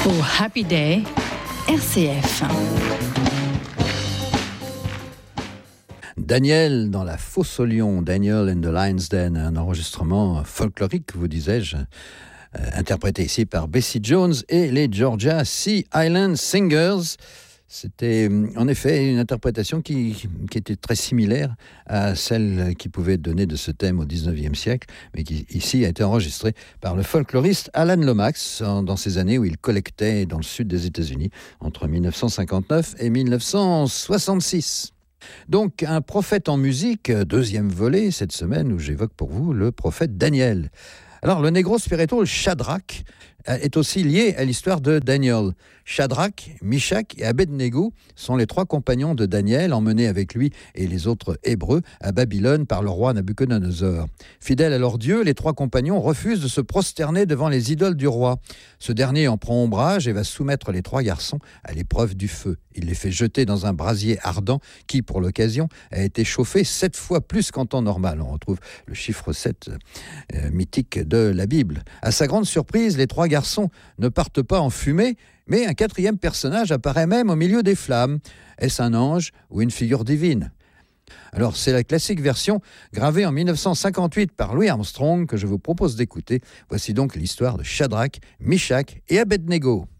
Pour Happy Day, RCF. Daniel dans la fosse au lion, Daniel in the Lion's Den, un enregistrement folklorique, vous disais-je, interprété ici par Bessie Jones et les Georgia Sea Island Singers. C'était en effet une interprétation qui était très similaire à celle qui pouvait donner de ce thème au XIXe siècle, mais qui ici a été enregistrée par le folkloriste Alan Lomax dans ces années où il collectait dans le sud des États-Unis entre 1959 et 1966. Donc, un prophète en musique, deuxième volet cette semaine où j'évoque pour vous le prophète Daniel. Alors, le négro spirituel Shadrach est aussi lié à l'histoire de Daniel. Shadrach, Mishak et Abednego sont les trois compagnons de Daniel emmenés avec lui et les autres Hébreux à Babylone par le roi Nabuchodonosor. Fidèles à leur Dieu, les trois compagnons refusent de se prosterner devant les idoles du roi. Ce dernier en prend ombrage et va soumettre les trois garçons à l'épreuve du feu. Il les fait jeter dans un brasier ardent qui, pour l'occasion, a été chauffé 7 fois plus qu'en temps normal. On retrouve le chiffre 7 mythique de la Bible. À sa grande surprise, les trois garçons ne partent pas en fumée, mais un quatrième personnage apparaît même au milieu des flammes. Est-ce un ange ou une figure divine ? Alors, c'est la classique version gravée en 1958 par Louis Armstrong que je vous propose d'écouter. Voici donc l'histoire de Shadrach, Mishak et Abednego.